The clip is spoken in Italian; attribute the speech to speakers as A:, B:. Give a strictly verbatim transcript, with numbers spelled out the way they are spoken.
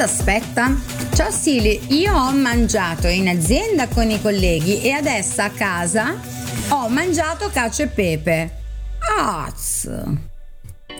A: Aspetta. Ciao Sili, io ho mangiato in azienda con i colleghi e adesso a casa ho mangiato cacio e pepe. Az.